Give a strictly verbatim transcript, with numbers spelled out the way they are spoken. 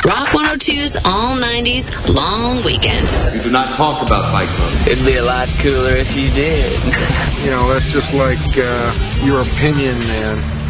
Rock one oh two's all nineties long weekend. We do not talk about Fight Club. It'd be a lot cooler if you did. You know, that's just like uh, your opinion, man.